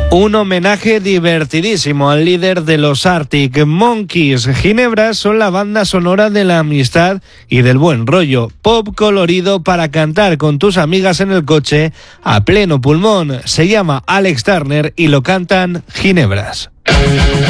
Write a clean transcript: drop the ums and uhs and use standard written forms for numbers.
Un homenaje divertidísimo al líder de los Arctic Monkeys. Ginebras son la banda sonora de la amistad y del buen rollo. Pop colorido para cantar con tus amigas en el coche a pleno pulmón. Se llama Alex Turner y lo cantan Ginebras.